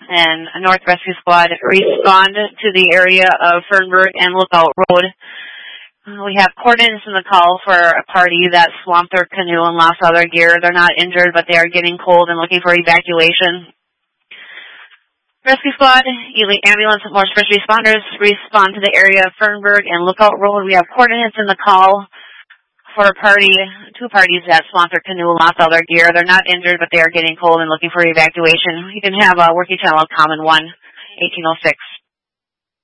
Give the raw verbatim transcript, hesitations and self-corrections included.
and a North Rescue Squad respond to the area of Fernberg and Lookout Road. Uh, we have coordinates in the call for a party that swamped their canoe and lost all their gear. They're not injured, but they are getting cold and looking for evacuation. Rescue Squad, elite ambulance, and most first responders respond to the area of Fernberg and Lookout Road. We have coordinates in the call for a party, two parties that swamped their canoe and lost all their gear. They're not injured, but they are getting cold and looking for evacuation. You can have a working channel of Common one, eighteen oh six.